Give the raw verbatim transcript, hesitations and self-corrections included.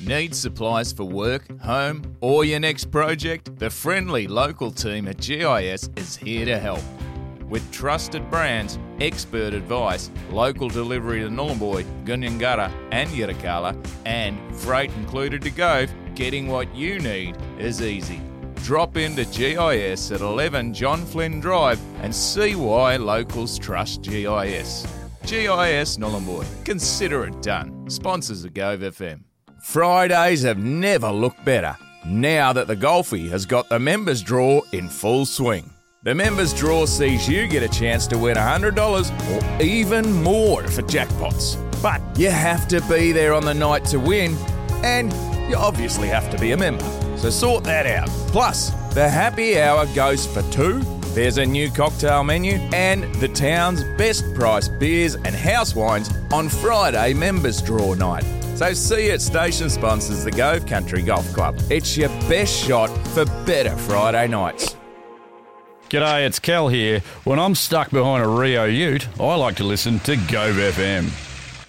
Need supplies for work, home, or your next project? The friendly local team at G I S is here to help. With trusted brands, expert advice, local delivery to Nhulunbuy, Gunyangara and Yirrakala, and freight included to go, getting what you need is easy. Drop into G I S at eleven John Flynn Drive and see why locals trust G I S. G I S Nhulunbuy. Consider it done. Sponsors of Gove F M. Fridays have never looked better, now that the Golfie has got the members draw in full swing. The members draw sees you get a chance to win one hundred dollars or even more for jackpots. But you have to be there on the night to win, and you obviously have to be a member. So sort that out. Plus, the happy hour goes for two. There's a new cocktail menu and the town's best priced beers and house wines on Friday members draw night. So see you at station sponsors the Gove Country Golf Club. It's your best shot for better Friday nights. G'day, it's Kel here. When I'm stuck behind a Rio Ute, I like to listen to Gove F M.